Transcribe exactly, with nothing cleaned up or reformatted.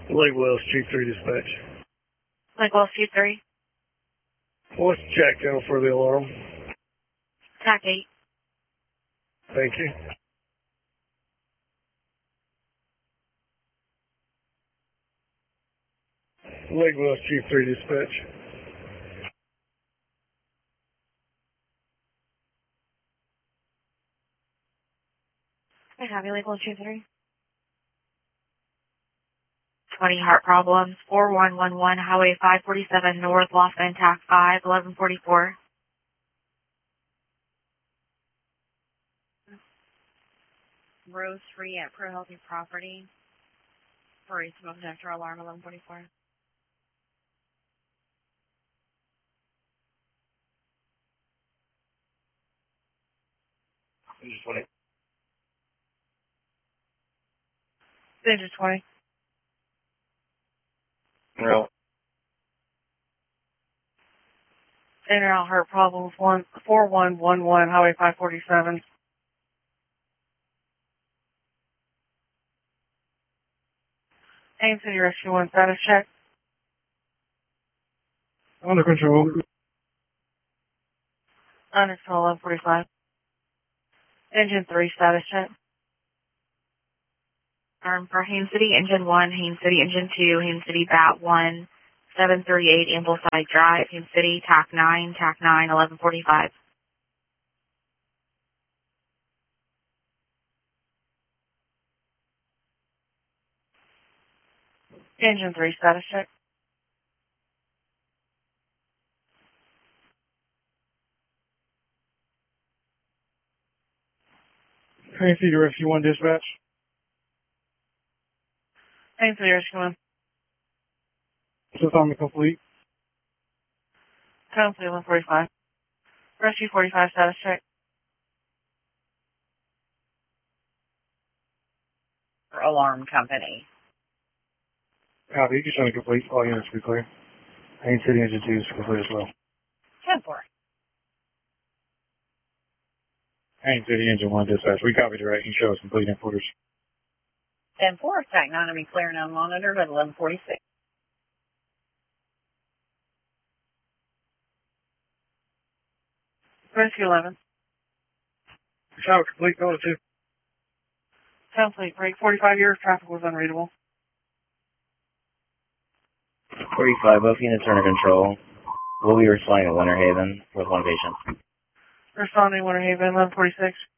Lake Wells, Chief three Dispatch. Lake Wells, Chief three. What's the jack channel for the alarm? T A C eight. Thank you. Lake Wells, Chief three Dispatch. I have you, Lake Wells, Chief three. twenty heart problems, four one one one, Highway five forty-seven North, Lost and Tac five, eleven forty-four. Rose Free at Pro Healthy Property for a smoke detector alarm, eleven forty-four. twenty. Danger twenty. No. In or out heart problems, one four one one one, Highway five forty-seven. Haines City Rescue one, status check. Under control. Under control, eleven forty-five. Engine three, status check. Um, for Haines City, Engine one, Haines City, Engine two, Haines City, Bat one, seven thirty-eight, Ambleside Drive, Haines City, T A C nine, T A C nine, eleven forty-five. Engine three, status check. Haines City Rescue one Dispatch. Haines City Rescue one. Assignment complete. Complete, eleven forty-five. Rescue forty-five, status check. Alarm Company. Copy. You can show me complete. All units be clear. Haines City Engine two is complete as well. ten four. Haines City Engine one Dispatch. We copy direct. You show us complete importers. ten four, T A C nine will be clear and unmonitored at eleven forty-six. Rescue eleven. Show complete. Go to two. Complete. Break forty-five years. Traffic was unreadable. forty-five, both units are under control. We'll be responding to Winter Haven with one patient. Responding Winter Haven, eleven forty-six.